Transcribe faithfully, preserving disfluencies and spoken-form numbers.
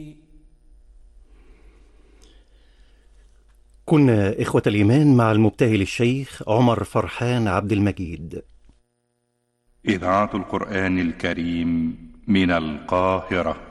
كنا إخوة الإيمان مع المبتهل الشيخ عمر فرحان عبد المجيد. إذاعة القرآن الكريم من القاهرة.